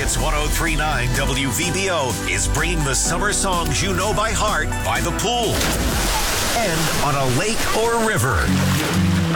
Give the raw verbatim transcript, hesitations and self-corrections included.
Hits one oh three point nine W V B O is bringing the summer songs you know by heart by the pool and on a lake or river.